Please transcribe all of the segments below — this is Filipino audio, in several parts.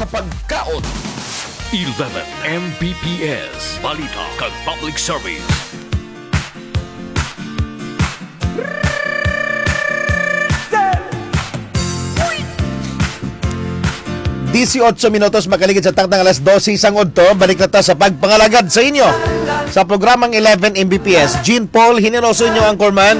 sa pagkaon. 11 Mbps Balita kag Public Service. Disiotso minutos makaligid sa tangtang alas 12 isang udto. Balik na ta sa pagpangalagad sa inyo sa programang 11 Mbps. Jean Paul Hineroso inyo ang korman.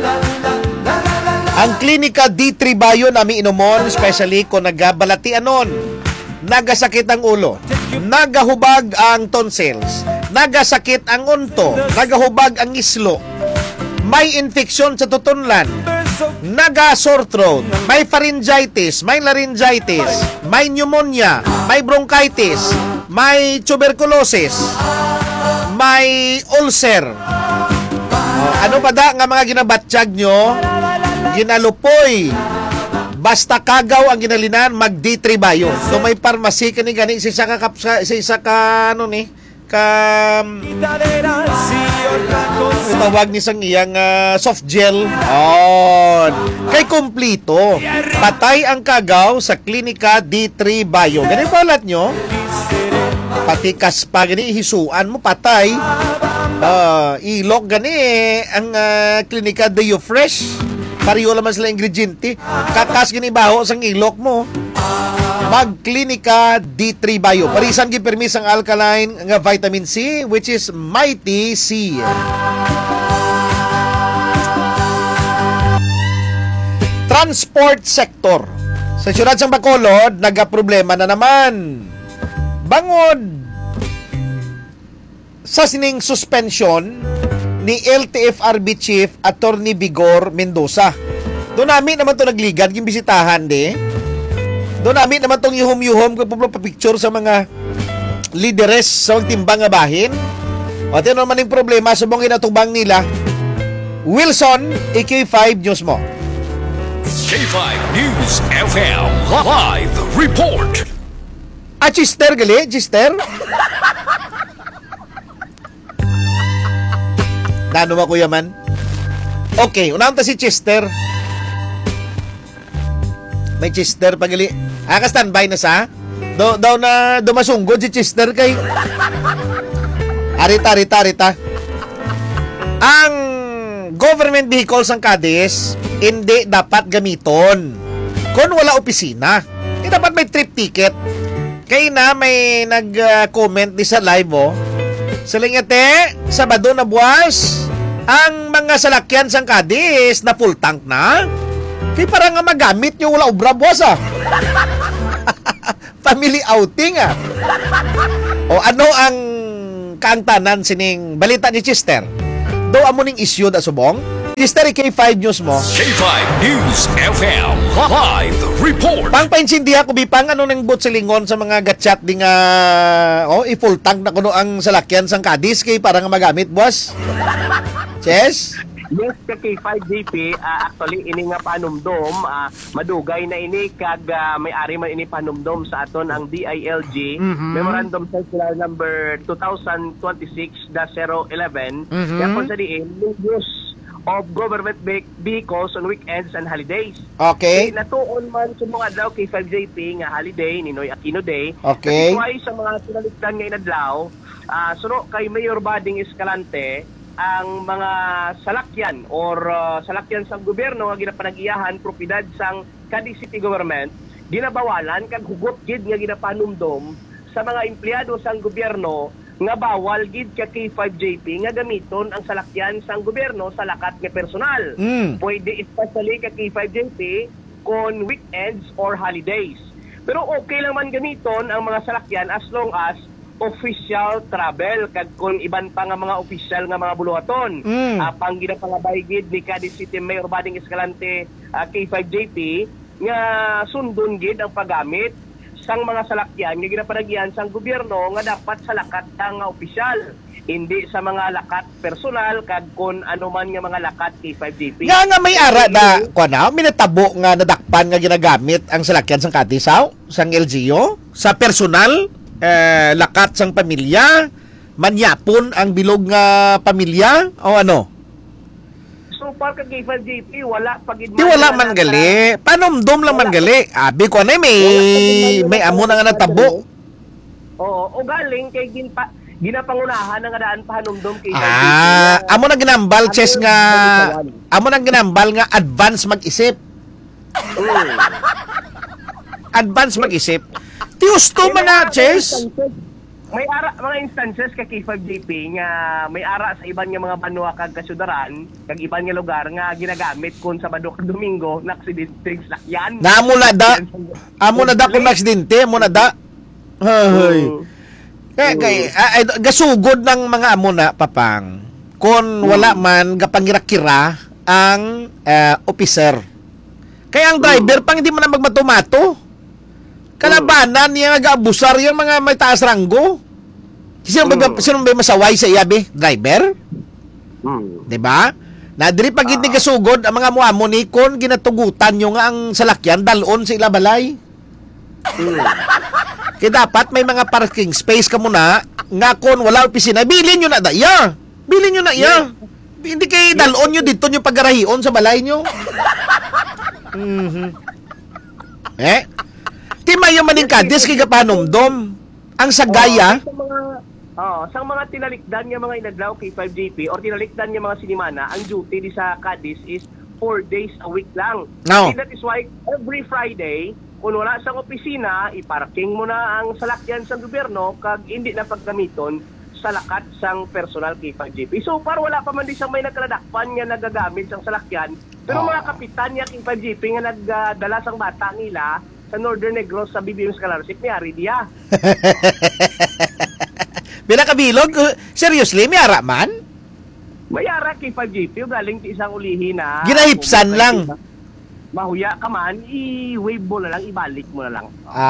Ang klinika D3 Bayo nami inumon, especially kung nagabalatianon, nagasakit ang ulo, nagahubag ang tonsils, nagasakit ang unto, nagahubag ang islo, may infeksyon sa tutunlan, naga-sore throat, may pharyngitis, may laryngitis, may pneumonia, may bronchitis, may tuberculosis, may ulcer. Ano pa da nga mga ginabatsyag nyo? Ginalupoy. Basta kagaw ang ginalinan, mag D3 Bayo. So may pharmacy kani gani sa isa ka ano ni tawag ni sang iyang soft gel. Kay kumplito. Patay ang kagaw sa klinika D3 Bayo. Ganun pa ulat nyo. Pati kaspa gani hisuan mo patay. Ilok gani ang klinika Deo Fresh. Pariyo naman sila ingrediente. Kakas gani baho sang ilok mo. Magklinika D3 Bayo. Parisan gipermis ang alkaline nga vitamin C, which is Mighty C. Transport sector. Sa siyudad sang Bacolod, nagaproblema na naman. Bangod sa sining suspension ni LTFRB Chief Attorney Vigor Mendoza. Doon namin naman ito nagligad, yung bisitahan Doon namin naman itong yuhom-yuhom kung pa-picture sa mga lideres sa timbang nga bahin. O ito naman yung problema sa mga inatubang nila. Wilson, AK5 News mo. K5 News FM Live Report. Chister gali, Chister. Nano ba kuya man? Okay, unang ta si Chester. May Chester pagali. Ka standby na sa? Daw na dumasunggod si Chester kay. Arita. Ang government vehicles ang Cadiz hindi dapat gamiton kung wala opisina. Hindi dapat may trip ticket. Kaya na may nag-comment di sa live sa lingate, Sabado na buwas, ang mga salakyan sang Cadiz na full tank na. Kaya parang nga magamit nyo wala obra buwas Family outing O ano ang kaangtanan sining balita ni Chester? Do amo ning issue da subong? Chester, K5 News mo. K5 News FM Live Report. Pangpainsindihan ko bipang ano nang bot silingon sa mga gatchat di nga i-full tank na kuno ang salakyan sang Cadiz kay para nga magamit boss. Yes? Yes, ka K5JP, actually ini nga panumdom, madugay na ini kag may-ari man ini panumdom sa aton ang DILG, Memorandum Circular number 2026-011, kaya kung sa diin, use of government vehicles on weekends and holidays. Okay. Natuon man sa mga adlaw K5JP nga holiday, Ninoy Aquino Day. Okay. Kasi sa mga sinaliktan nga inadlaw, suno kay Mayor Bading Escalante, ang mga salakyan or salakyan sa gobyerno nga ginapanag-iyahan propiedad sang Cadiz City Government ginabawalan kag hugot gid nga ginapanumdom sa mga empleyado sang gobyerno nga bawal gid ka K5JP nga gamiton ang salakyan sang gobyerno sa lakat nga personal. Pwede especially ka K5JP kon weekends or holidays. Pero okay lang man gamiton ang mga salakyan as long as official travel kag kung iban pa nga mga official nga mga buluhaton. Pang ginapangabay gid ni Cadiz City Mayor Bading Escalante K5JP nga sundon gid ang paggamit sang mga salakyan nga ginapanagyan sang gobyerno nga dapat sa lakat nga opisyal, hindi sa mga lakat personal kag kun ano man nga mga lakat K5JP. Nga may ara na minatabo nga nadakpan nga ginagamit ang salakyan sang Cadiz sang LGU sa personal lakat sang pamilya, manyapon ang bilog nga pamilya o ano? So far kag K5GP wala pagid Di wala man gali. Panomdom lang man gali. Abi ko na may amo na nga natabo. Oo, o galing kay ginapangunahan nga daan pahanumdom kay Amo na ginambal chess nga amo na ginambal nga advance mag-isip. Advance mag-isip. Ti gusto man na chess. May ara mga instances kay K5GP nga may ara sa iban nga mga banwa kag kasudaran kag iban nga lugar nga ginagamit kun Sabado kag Domingo na aksidente sakyan. Amo na da kung aksidente, amo na da. Hay. Kay gasugod ng mga amo na papang. Kon wala man gapangirakira ang officer. Kaya ang driver pang hindi mo na magmatomato. Kalabanan niya nag-abusar yung mga may taas ranggo. Sino ba masaway sa iyabi? Driver? Diba? Nadiri pag hindi kasugod, ang mga muamo ni kon ginatugutan nyo nga ang salakyan, dalon sa ilabalay. Kaya dapat may mga parking space ka muna, nga kon wala opisina, bilin nyo na da iya. Bilin nyo na iya. Hindi kayo dalon nyo dito nyo paggarahion sa balay nyo. Di mayo maning kadis kay kapanomdom. Ang sagaya, sa mga tinalikdan nga mga inadlaw kay 5GP or tinalikdan nga mga sinimana, ang duty di sa Cadiz is 4 days a week lang. No. And that is why every Friday, kung wala sang opisina, iparking mo na ang salakyan sa gobyerno kag hindi na paggamiton sa lakat sang personal kay 5GP. So par wala pa man di sang may nagkaladakpan nga nagagamit sang salakyan. Pero mga kapitan nga kay 5GP nga nagdala sang bata nila sa Northern Negros sa BBM Scholarship ni Ari Dia. bila kabilog, seriously, may ara man? May ara kay 5GP, galing ti isang ulihi na Ginahipsan lang. Mahuya ka man, i-wave mo na lang, ibalik mo na lang.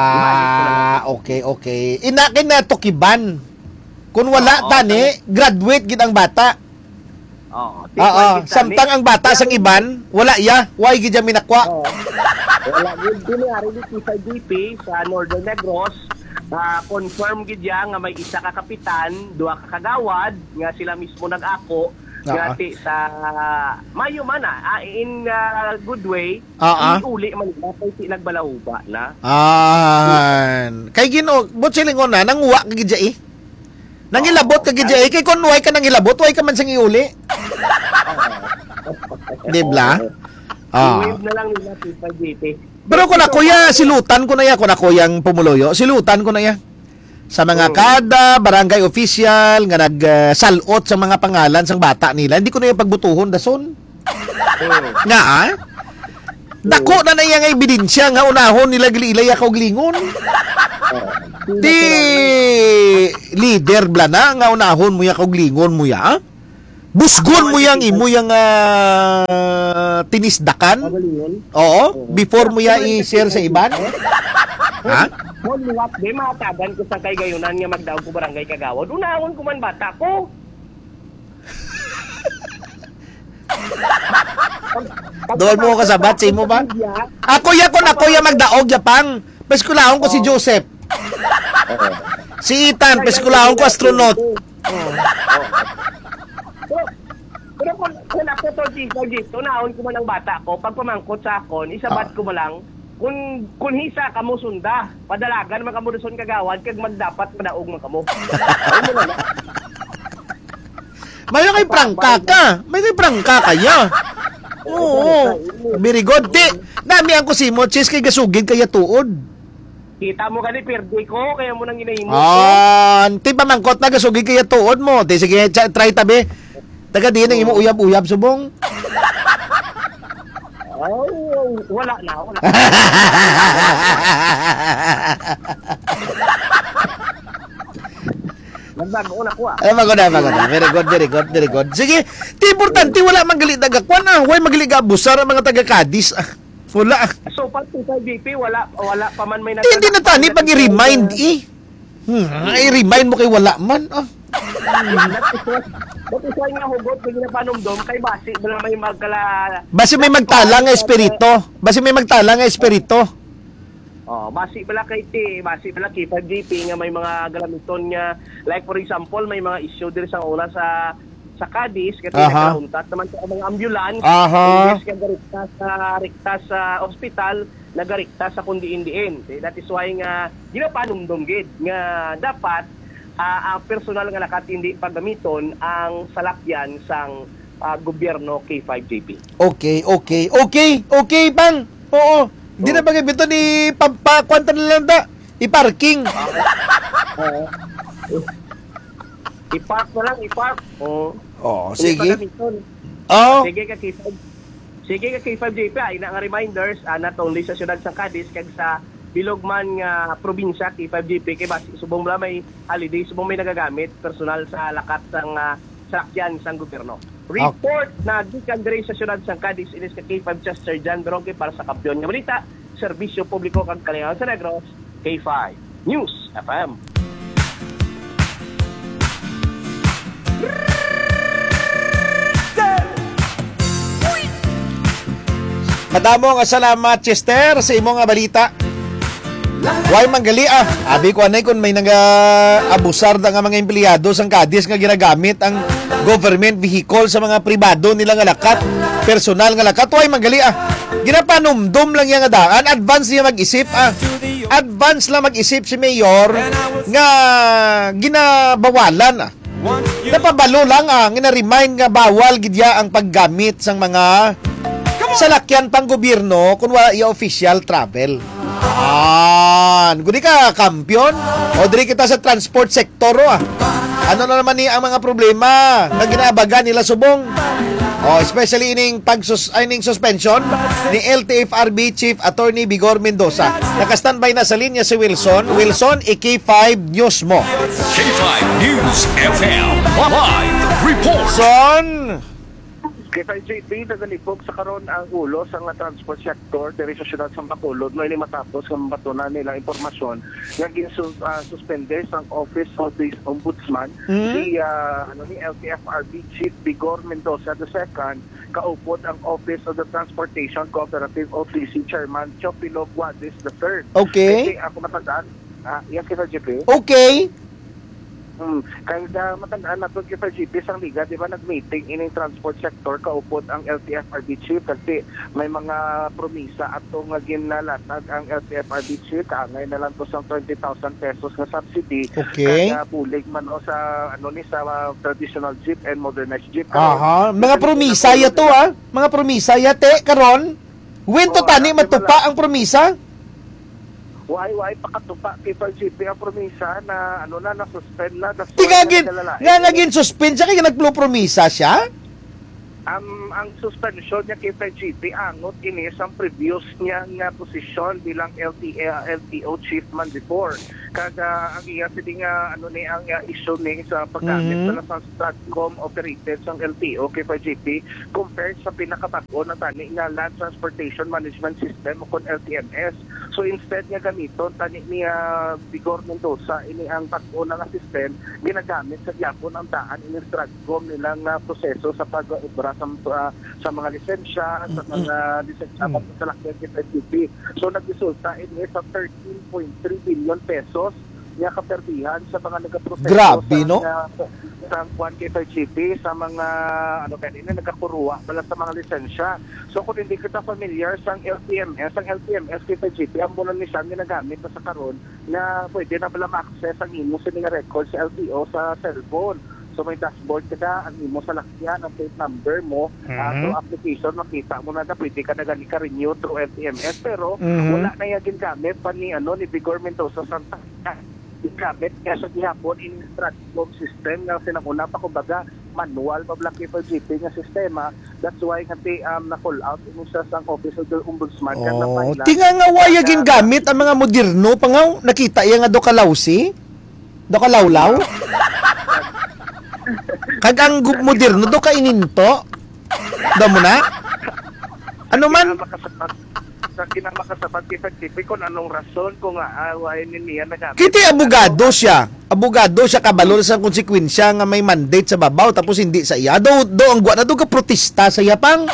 Okay. Inakin na tukiban. Kung wala tani, graduate gid ang bata. Samtang ang bata sang iban, wala ya, why gid jami nakwa. Wala gid dinari di 5GP sa Northern Negros. Confirm gid ya nga may isa ka kapitan, duha ka kagawad nga sila mismo nag-ako gati sa mayo man in good way iuli man kay si nagbalauba na. Kay Ginoo, bot silingon na nanguwa ka gid eh. Nangilabot ka gid eh, kay kun way ka nangilabot, way ka man sang iuli. Dibla? Wave na lang nila si 5GP. Pero kung ako silutan ko na kung ako yang pumuloyo, silutan ko na sa mga kada barangay official nga nagsalot sa mga pangalan sang bata nila, hindi ko na pagbutuhon dason. Nga dako na nga ebidensya nga unahon nila gililay ako glingon. Di leader blana nga unahon mo ya glingon mo ya. Busgon mo yang imo yang tinisdakan. Oo, before mo ya i-share sa iban. Mon luwat di matagan ko sa kay gayunan nga magdaog ko barangay Kagawad. Unahon ko man bata ko. Doon mo kasabat sa imo ba? Ako ya magdaog yapang. Peskulahon ko si Joseph. Si Ethan, peskulahon ko astronaut. Pero kung ako to dito, naon ko man ang bata ko, pag pamangkot sa akon, isabat ko mo lang, kung hisa ka mo sunda, padalagan man kamo doon Kagawad, kag magdapat madaog man kamo. Mayo kay prangka ka. May kay prangka kaya. Oo. Very good. Nami ang kusimo, chis kay gasugid kaya tuod. Kita mo gani perdi ko, kaya mo nang ginahimo ko. Ti pamangkot na gasugid kaya tuod mo. Ti sige, try tabi. Taga din ang imo uyab-uyab subong. Wala na. Nagbago na ko Maganda. Very good. Sige, ti importante wala magalit nagakwan Huwag magalit abusar ang mga taga Cadiz. Wala. So pag 5GP wala pa man may hindi na tani pag i-remind i-remind mo kay wala man. Bakit sa nga hugot kung ginapanomdom kay basi wala may magkala. Basi may magtala nga espiritu. Basi bala kay 5GP nga may mga galamiton nga like for example may mga issue diri sa una sa sa Cadiz, kasi Aha. nagkauntat naman sa mga ambulance, Aha. imbes ka rikta sa ospital, nagarikta sa kundi-indiin. That is why nga, ginapanumdum gid nga dapat ang personal nga lakat hindi paggamiton ang salakyan sang gobyerno K5JP. Okay, pang. Oo. Hindi na bagay bito ni pampakwanta na lang da. I-parking. I-park na lang, i-park. Sige. Sige ka K5JP, ina nga reminders, not only sa siyudad sa Cadiz, kag sa bilogman nga probinsya, K5JP, kay basi subong bala may holiday, subong may nagagamit, personal sa lakat sang sakyan sang gobyerno. Report na gikan diri sa siyudad sa Cadiz, inis ka K5 Chester John Bronque para sa Kampiyon nga Balita, Serbisyo Publiko kag Kalingawan sa Negros, K5 News FM. Madamo nga salamat, Chester, sa imo nga balita. Way manggali abi ko anay kung may abusar da nga mga empleyado sang Cadiz nga ginagamit ang government vehicle sa mga pribado nila nga lakat, personal nga lakat. Way manggali ginapanumdum lang yang nga daan, advance niya mag-isip advance lang mag-isip si Mayor nga ginabawalan napabalo lang gina-remind nga bawal gidya ang paggamit sang mga salakyan pang gobyerno kung wala i-official travel. Gudi ka, kampiyon? O diri kita sa transport sector, Ano na naman ang mga problema na ginabaga nila subong? Especially ining suspension ni LTFRB Chief Attorney Vigor Mendoza. Naka-standby na sa linya si Wilson. Wilson, K5 News mo. K5 News FM Live Report. Son! K5JP nagalipog sa karon ang ulo sa nga transport sector diri sa siyudad sa Bacolod no ini matapos ang batunan nilang impormasyon nga suspende sang Office of the Ombudsman ni LTFRB Chief Vigor Mendoza II kaupod ang Office of the Transportation Cooperative OTC Chairman Chopilo Guadis III. Okay. Kasi ako matandaan yes K5JP. Okay. Kaya matandaan na ito sa GP sang liga, di ba nag-meeting ining transport sector, kaupod ang LTFRB chief kasi may mga promisa at ito nga ginalatag ang LTFRB chief, kaangay na lang ito sang 20,000 pesos na subsidy. Okay. Kaya bulig man o sa, sa traditional jeep and modernized jeep. Mga promisa ya to Mga promisa ya te, karon. When to tani matupa ang promisa? Why pakatupa K5JP ang promisa na na-suspend na. Tigagin, nga naging suspend siya kaya nagplo-promisa siya? Ang suspension niya kay P.G.P. angot inis ang previous niya nga posisyon bilang LTO chief man before. Kada ang iya sidi nga ang issue ni sa paggamit sa Stratcom operated sa LTO kay P.G.P. compared sa pinakabag-o na tani nga Land Transportation Management System o kon LTMS. So instead nga gamiton tani ni Vigor Mendoza ini ang bag-o nga system ginagamit sa gyapon ang daan ini Stratcom nilang proseso sa pag-obra sa mga lisensya, sa mga lisensya sa salakyan kay PGP. So nagresulta ini sa 13.3 billion pesos niya kaperdihan sa mga nagaproseso. Grabe, no? Sa kwan kay PGP, sa mga kanina nagkakuruwa pala sa mga lisensya. So kung hindi kita familiar sa LTMS kay PGP, ang muna ni siya ginagamit sa karon na pwede na pala ma-access ang imo sa mga records sa LTO sa cellphone. So may dashboard ka ang imo sa lakyan, ang plate number mo, through application, makita mo na pwede ka na renew through LTMS. Pero wala na yung gingamit pa ni Vigor Mendoza Santa. Gingamit kaya sa gihapon in Stratcom system na sinamuna pa kumbaga manual pa people GP nga sistema. That's why ngati na-call out ino sa sang Office of the Ombudsman. Tinga nga waya gingamit ang mga moderno pa nga nakita iya nga do kalawsi? Do kalawlaw? Kag ang moderno do ka ininto. Da mo na? Ano man? Sa kinamakasapat effective kung anong rason kung away niya nagamit. Kiti abogado siya. Abogado siya kabalo sa konsekwensya nga may mandate sa babaw tapos hindi sa iya. Do ang gwa na do ka protesta sa iya pang.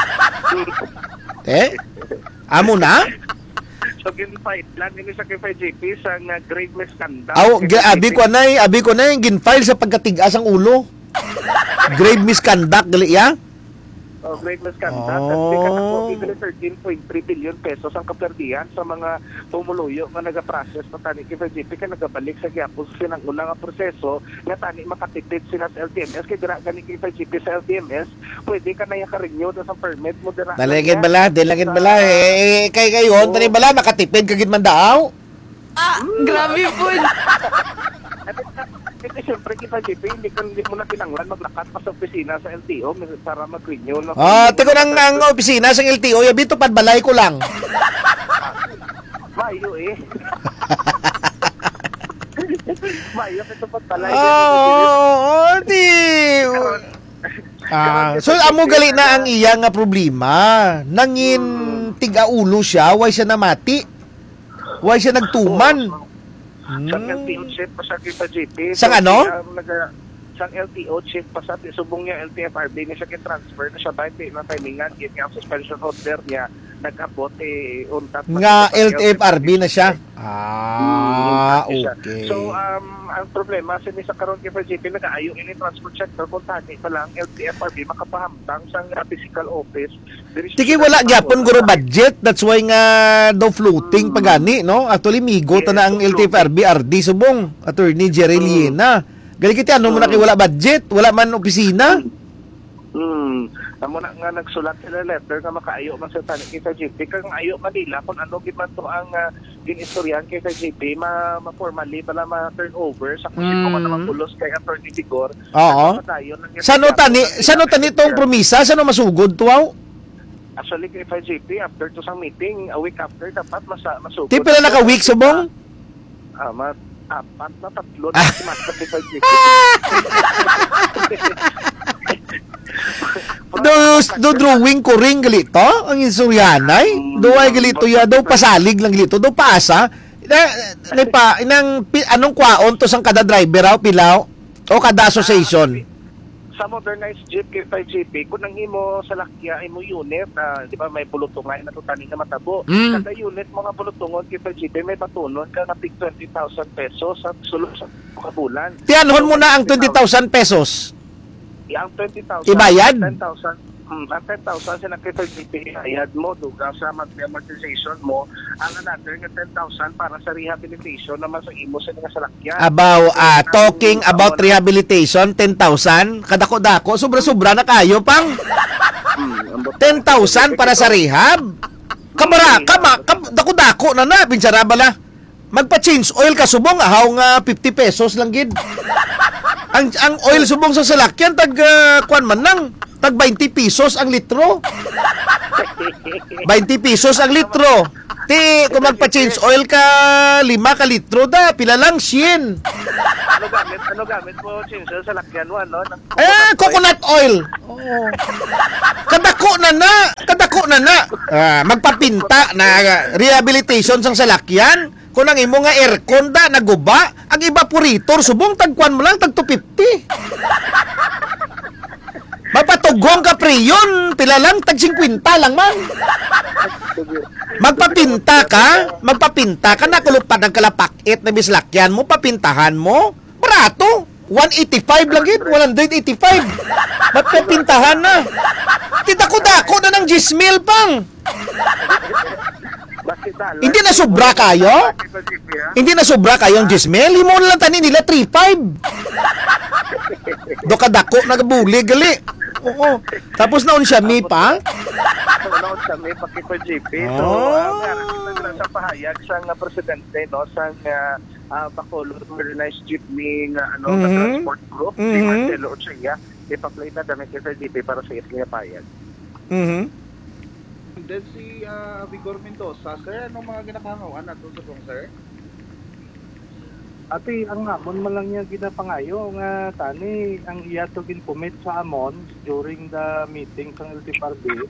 Amo na? So gin-fight lang ini sa KFJP sa grave misconduct. Abi ko na yung gin-file sa pagkatigas ang ulo. Grave misconduct gali ya. Great misconduct. Oh. At di ka na po, ibili 13.3 billion pesos ang kaperdian sa mga pumuluyo nga nagaprocess na tani kay GP ka nagabalik sa gyapon sa sinanguna nga proseso nga tani makatipid sila sa LTMS kay dira gani kay GP sa LTMS pwede ka na ka-renew sa permit mo dira. Dalangin bala kay kayon tani bala makatipid kagid man daw. Grabe po. Kasi siyempre kita GP, hindi mo na kinanglan maglakat pa sa opisina sa LTO para mag-renew. No? Teko nang ang opisina sa LTO, yabito padbalay ko lang. Mayo eh. Mayo ito padbalay. Di. So amo gali na ang iya nga problema. Nangin tiga-ulo siya, way siya namati. Way siya nagtuman. Sa LTO chief pa sa kita GP. Sang ano? Sang LTO chief pa sa subong niya LTFRB niya siya ki-transfer na siya ba na timingan yun nga ang suspension order niya nag-abot untat Nga LTFRB na siya. Okay. So ang problema sa karon kay GP nag-aayo ini transfer check kung tani pa lang LTFRB makapahamtang sang physical office. Tiki wala gyapon guro budget, that's why nga daw floating pagani no. Actually migo ta na ang LTFRB RD subong attorney Jerry Liena. Gali kiti ano mo na kay wala budget, wala man opisina. Amo na nga nagsulat sila letter nga makaayo man sa tani kita GP kang ayo Manila kung ano gid man to ang ginistoryan kay GP ma-formally pala ma-turn over sa kusin mo man mapulos kay Attorney Vigor. Oo. Sano tani tong promisa, sano masugod tuaw? Actually kay GP after to sang meeting a week after dapat masugod. Ti pila naka week subong? Apat na tatlo na si Master kay GP. Do drawing ko ring galito ang insuryanay. Do ay galito ya, do pasalig lang galito, do paasa. Anong kwaon to sang kada driver raw pilaw o kada association? Sa modernized jeep kay GP kung nang imo sa lakya imo unit di ba may pulutungan na tani nga matabo kada unit mga pulutungon kay GP may batunon ka na 20,000 pesos sa sulod sa kabulan. Tianhon mo na ang 20,000 pesos. Ang 20,000 ibayad 10,000 ang 10,000 sa nakita GP ayad mo duga sa monthly amortization mo ang another nga 10,000 para sa rehabilitation naman sa imo sa nga salakyan. Talking about rehabilitation 10,000 kadako-dako sobra-sobra na kayo pang 10,000 para sa rehab. Dako-dako na binsara bala. Magpa-change oil ka subong ahaw nga 50 pesos lang gid. Ang oil subong sa salakyan tag kuan man lang tag 20 pesos ang litro. 20 pesos ang litro. Ti kung magpa-change oil ka 5 ka litro da pila lang 100. Ano gamit mo change sa salakyan mo no? Coconut oil. Oh. Kadako na na. Magpapinta na rehabilitation sang salakyan. Kung ang imo nga aircon da naguba, ang evaporator subong tagkuan mo lang tag 250. Mapatugong ka preyon, pila lang tag 50 lang man. Magpapinta ka na kulupad ang kalapakit na bislakyan mo, papintahan mo. Barato, 185 lang gid, 185. Magpapintahan na. Tidako-dako na ng 10,000 pang. Hindi na sobra kayo? Hindi na sobra kayong 10,000? Himo na lang tani nila 3,500. Do kadako nagabuli gali. Oo. Tapos naon siya mi pa? Naon siya mi pa kay GP. So, sa pahayag sang presidente no sang Bacolod Modernized Jeepney nga transport group si Marcelo Ochea ipa-play na damit kay GP para sa iya pahayag. Then si Vigor Mendoza, sir, anong mga ginapangawan nato sa kong sir? Ati, ang amon man lang niya ginapangayo nga tani, ang iya to ginpumit sa amon during the meeting sa LTFRB,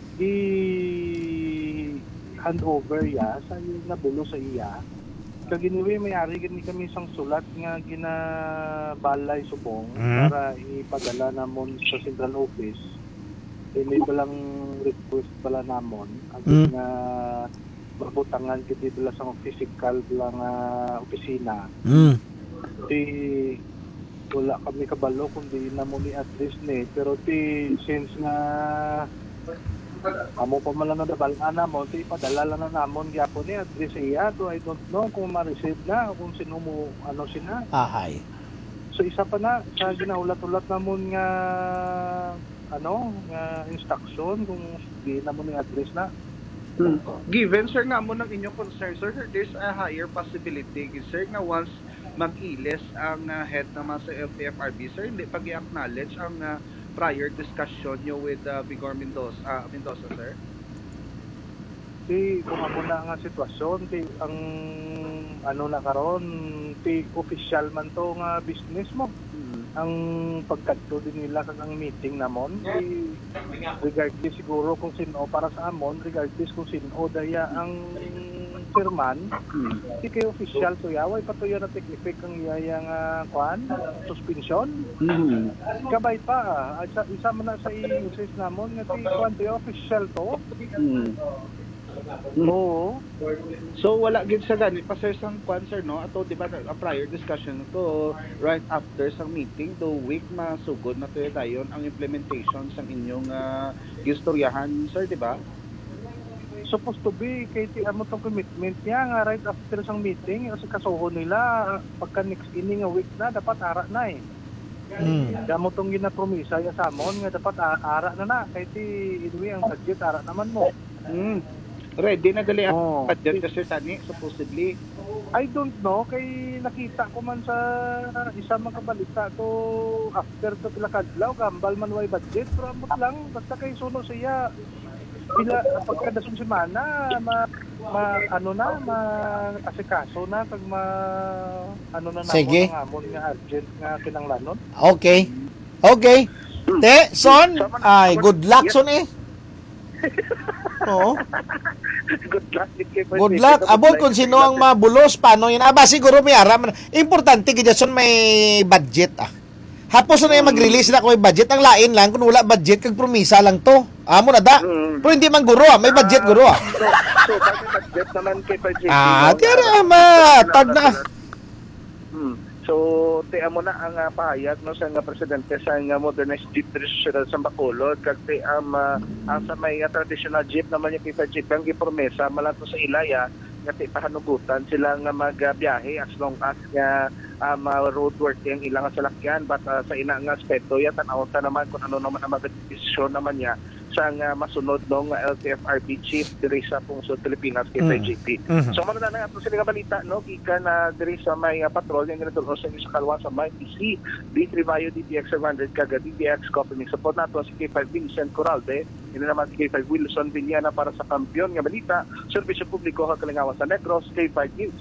i-hand over ya sa nabulo sa iya. Kaginiwi, may-ari gini kami isang sulat nga ginabalay subong para ipadala namon sa central office. May palang request pala namon ang na mabutangan kiti pala sa physical lang opisina. wala kami kabalo kundi na mo ni address ni. Pero since nga amo pa man lang nadabalaan na mo, ipadala lang na namon gyapon ni address iya. So I don't know kung ma-receive na o kung sino mo sina. Ahay. So isa pa na sa ginaulat-ulat namon nga nga instruction kung di na mo ni address na. Given, sir, nga mo ng inyong concern, sir, there's a higher possibility, sir, na once mag-ilis ang head naman sa LTFRB, sir, hindi pag i-acknowledge ang prior discussion nyo with Vigor Mendoza, sir? Kung ako na nga sitwasyon, ang na karon, official man to nga business mo. Ang pagkadto din nila kag ang meeting namon, regardless siguro kung sino para sa amon, regardless kung sino daya ang chairman, di kay official to yaway patuyo na take effect ang iyang suspension. Kabay pa, isa man na sa i-insist namon nga ti kwan official to. Oo. So wala gid sa gani pa sir sang kwan sir no ato di ba a prior discussion to right after sang meeting the week masugod na to dayon ang implementation sang inyong istoryahan sir di ba? Supposed to be kay ti amo tong commitment niya nga right after sang meeting kasi kasuhon nila pagka next ini nga week na dapat ara na eh. Damo tong ginapromisa ya sa amon nga dapat ara na kay ti anyway ang budget ara naman mo. Ready na gali ang budget kasi tani supposedly. I don't know kay nakita ko man sa isa mga kabalita to after to pila kadlaw gambal man way budget pero amot lang basta kay suno siya pila pagkadasong semana asikaso na kag na Sige. namon nga amon nga urgent nga kinanglanon. Okay. Te, son, ay, good luck, son eh. Oo. Good luck. Good luck. Abol kung sino ang mabulos, paano yun? Siguro may aram. Importante, kaya son may budget Hapos na yung mag-release na kung may budget. Ang lain lang, kung wala budget, kag promisa lang to. Amo na da. Pero hindi man guro may budget guro So bakit budget naman kay PGP? Tiyara, tag na. So, tiyan mo na ang pahayag no sa presidente sa modernized jeep traditional sa Bacolod kag ang sa may traditional jeep naman yung kita jeep ang gipromesa malato sa Ilaya nga pahanugutan sila nga magbiyahe as long as nga road work yung ilang salakyan but sa ina nga aspeto ya tan-awon ta naman kung ano naman ang magdesisyon naman niya sa masunod ng LTFRB chief diri sa Pungsod Pilipinas kay PGP. So man na ato sila nga balita no gikan na diri sa may patrol yung ginadulong sa kalwa sa may PC D3 Bayo DBX 700 kaga DBX Company support nato si K5 Vincent Coralde ini naman si K5 Wilson Villana para sa kampiyon nga balita serbisyo publiko sa Kalingawan sa Negros K5 News.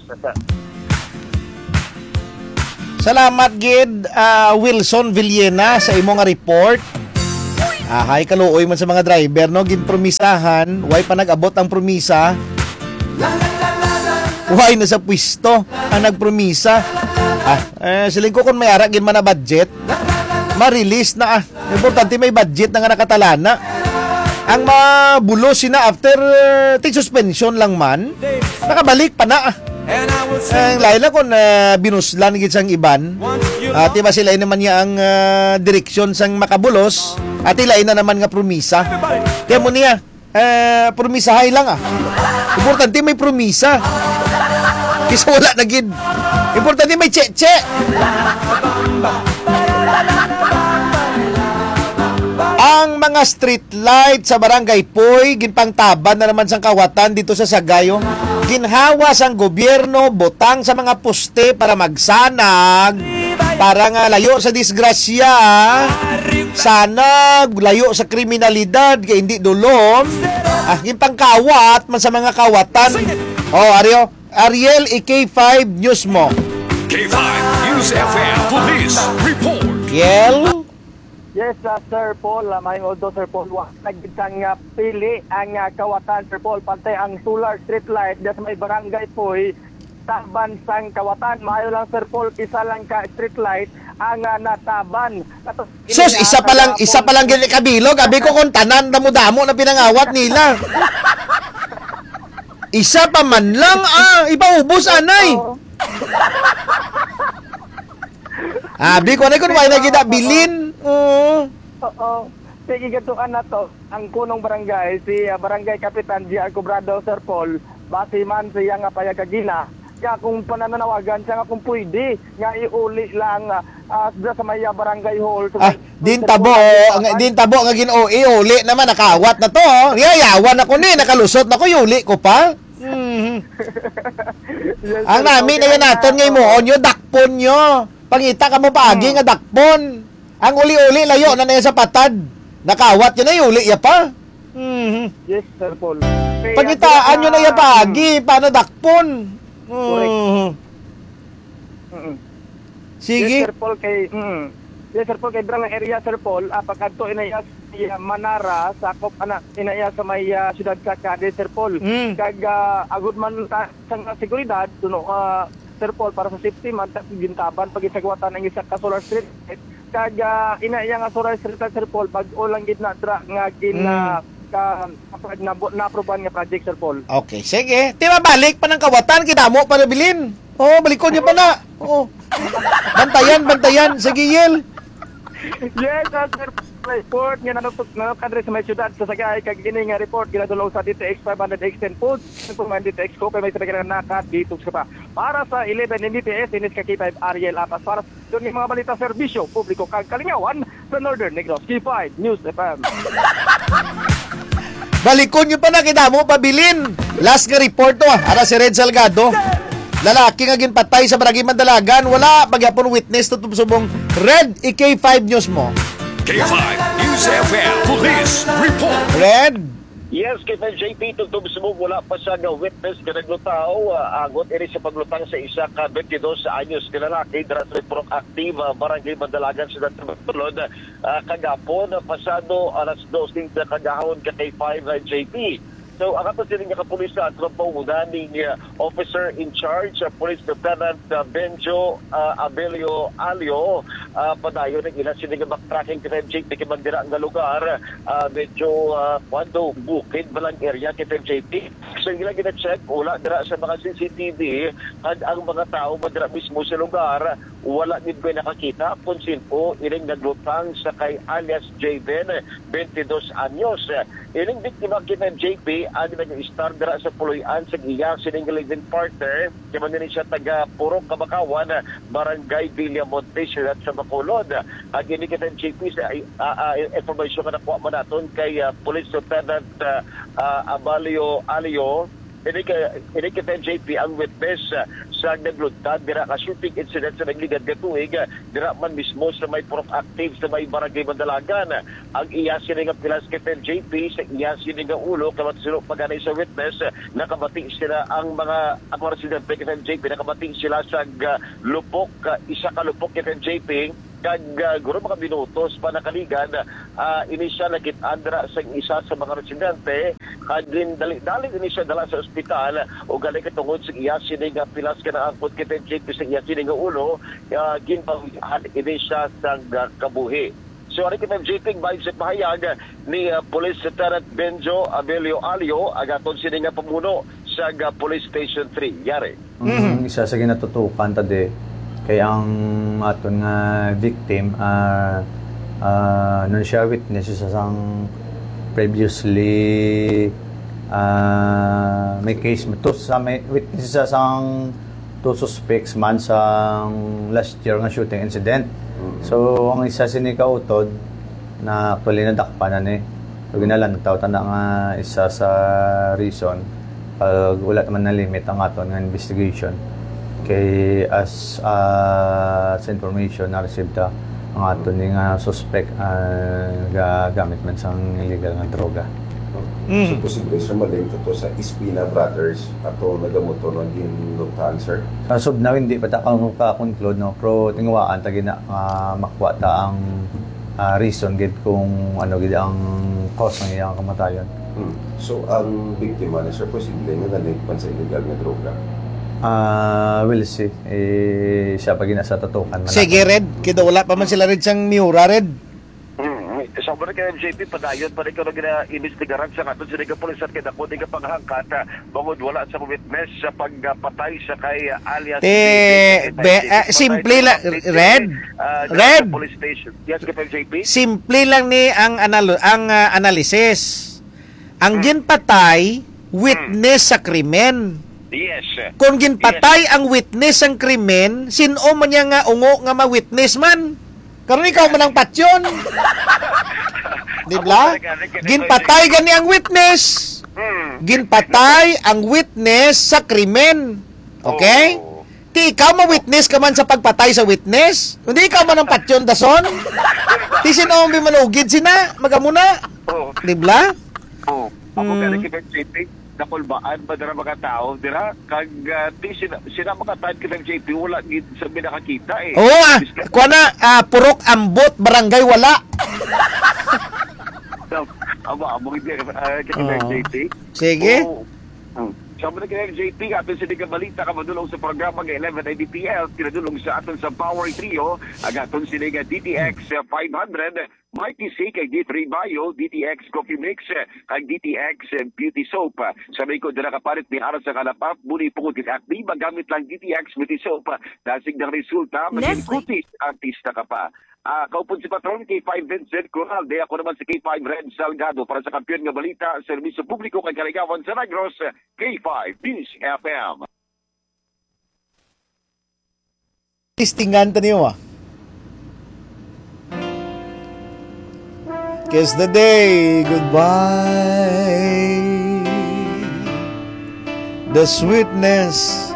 Salamat gid Wilson Villena sa imong report. Hay kaluoy man sa mga driver no ginpromisahan, way pa nag-abot ang promisa. Way na sa pwesto ang nagpromisa. Siling ko kung may ara gin man na budget, ma-release na Importante may budget na nga nakatalana. Ang mabulo sina after suspension lang man, nakabalik pa na. Ang laila kung binuslan gid sang iban. Diba sila naman niya ang direksyon sang makabulos at ilain na naman nga promisa. Kaya mo niya promisahay lang Importante may promisa. Kasi wala na gid. Importante may che-che. Ang mga street light sa Barangay Poy ginpangtaban na naman sang kawatan dito sa Sagayo. Ginhawa sang gobyerno butang sa mga poste para magsanag para nga layo sa disgrasya, sanag layo sa kriminalidad kay hindi dulom. Ginpangkawat man sa mga kawatan. Ariel, K5 News mo. K5 News FM Police Report. Yel? Yes, Sir Paul. May although Sir Paul, nagitang pili ang kawatan, Sir Paul, pantay ang solar street light sa may barangay Poy, taban sang kawatan. Maayo lang, Sir Paul, isa lang ka street light ang nataban. Sus, isa pa lang gili kabilog. Abi ko kung tanan damo-damo na pinangawat nila. Isa pa man lang, ipaubos anay. Abi ko na kun wala na gid bilin. Oo. Oo. Sige gatuan na to. Ang punong barangay, si Barangay Kapitan G.R. Cobrado, Sir Paul, base man siya nga payagagina. Kaya kung panananawagan siya nga kung pwede, nga iuli lang sa may barangay hall. Din tabo nga gin-OA uli naman nakawat na to. Yayawan ako ni nakalusot na ko yuli ko pa. Ang nami na yan naton ngay mo onyo dakpon nyo. Pangita ka mo paagi nga dakpon. Ang uli-uli layo na sa patad. Nakawat yun na yuli ya pa. Yes, Sir Paul. Pagitaan nyo na ya paagi paano dakpon. Sige. Yes, Sir Paul, kay Yes, Sir Paul, kay Brang area, Sir Paul, pagkanto inaya sa Manara, sakop inaya sa may siyudad sa Cadiz, Sir Paul. Kag agud man sa seguridad, tuno Sir Paul, para sa safety man, gintaban pag isagwatan ang isa ka Solar Street. Kag inaya nga Solar Street, Sir Paul, pag ulang gid na dra nga na-aproban nga project, Sir Paul. Okay, sige. Di ba balik pa ng kawatan, kitamo para bilin. Oo, balikon niyo pa na. Oo. Bantayan. Sige, Yel. Yes, Sir report nga nanukadre sa may syudad sa Sagay kag ini nga report ginadulaw sa DTX 500 extend food sa mga DTX ko kay may talaga nakat dito sa pa para sa 11 Mbps inis ka K5 Ariel Apas para sa mga balita serbisyo publiko kag kalingawan sa Northern Negros K5 News FM. Balikon nyo pa na, kitamo pabilin. Last nga report to, ara si Red Salgado. Lalaki nga ginpatay sa Barangay Mandalagan. Wala pagyapon witness to subong Red, K5 News mo. K5 News FM Police Report. Red? Yes, kita JP tugtog mo wala pa siya nga witness nga naglutaw agot iri sa paglutang sa isa ka 22 anyos nga lalaki dira sa Proactive Barangay Mandalagan sa Tulod kagapon pasado alas 2 kagahon ka kay 5 JP. So, ang ato sining nga kapulis sa trabaho ni Officer in Charge, Police Lieutenant Benjo Abelio Alio, padayon ng ilang sining nga backtracking kay JP kay mandira ang lugar, medyo kwando bukid balang area kay JP. So, ilang gina-check, wala dira sa mga CCTV, at ang mga tao madira mismo sa lugar, wala nid ba nakakita, punsin po, ilang naglutang sa kay alias Javen, 22 anyos. Ilang biktima kita JP, ang nag-star dira sa Puloy-an sa iya sining living partner kaya man din siya taga Purok Kabakawan Barangay Villamonte at sa Bacolod. Ang inikita JP sa information na nakuha mo natin kay Police Lieutenant Abalio Alio. Inikita JP ang witness sa naglutad dira ka shooting incident sa nagligad nga tuig dira man mismo sa may Proactive sa may Barangay Mandalagan. Ang iya sini nga pilas kay JP sa iya sini nga ulo kamat sila paganay sa witness nakabati sila ang mga residente kay JP nakabati sila sa lupok isa ka lupok kay JP kag guro mga minutos pa nakaligan inisyal nakit-an dira sa isa sa mga residente kag dali ini siya dala sa ospital o gali katungod sa iya sini nga pilas ka na angkot kay JP sa iya sini nga ulo ginpawihan ini siya sa kabuhi. So ari kita JP bahin sa pahayag ni Police Lieutenant Benjo Abelio Alio agaton sini nga pamuno sa Police Station 3 yari. Isa sa ginatutukan tadi kay ang aton nga victim non siya witness sa sang previously may case to sa may witness sa sang two suspects man sa last year nga shooting incident. So ang isa sini kautod na actually nadakpan na ni so ginalantaw tanda nga isa sa reason pag wala man na limit ang aton nga investigation kay as sa information na received ang aton nga suspect gamit man sang illegal nga droga. So posible sir maling to sa Espina Brothers ato nagamoto ng ginluktaan sir? Sub na hindi pa ta ka-conclude no pero tingwaan ta gina makuha ta ang reason gid kung ano gid ang cause ng iyang kamatayon. So ang biktima na sir posible nga nalink man sa illegal nga droga? We'll see. Siya pa ginasa tatukan. Sige, Red. Kaya wala pa man sila Red sang Miura, Red. Isang amo na kay MJP padayon pa rin ko na investigaran sa katon sa polisan kay dako di ka paghangkat bangod wala sa witness sa pagpatay sa kay alias simple lang Red police station. Yes, kay MJP. Simple lang ni ang analysis. Ang ginpatay witness sa krimen. Yes. Kung ginpatay ang witness ang krimen, sino man niya nga ungo nga ma-witness man? Karon ikaw man ang patyon. Di ba? Ginpatay gani ang witness. Ginpatay ang witness sa krimen. Okay? Ti ikaw ma-witness ka man sa pagpatay sa witness? Hindi ikaw man ang patyon dason? Ti sino man manugid sina? Magamuna. Di ba? Ako kaya kay JP nakulbaan ba dira mga tao dira kag sina mga tao kay JP wala gid sa nakakita eh. Kuana purok ambot barangay wala. Amo gid kay JP. Sige. Sabi na kaya JP, aton sa balita ka madulong sa programa ng 11 IDPL, kinadulong sa aton sa Power Trio, ang aton sila DTX 500, Mighty C kay D3 Bio, DTX Coffee Mix, kay DTX Beauty Soap. Sabi ko, dala kapalit ni Aras sa kalapap, muli po kung active, magamit lang DTX Beauty Soap. Dasig ng resulta, maging kutis, artista ka pa. Kaupon si Patron, K5 Vincent Corralde. Ako naman si K5 Red Salgado para sa kampiyon nga balita, serbisyo publiko kay Kaligawan sa Negros, K5 Peace FM. Listingan ta niyo Kiss the day goodbye. The sweetness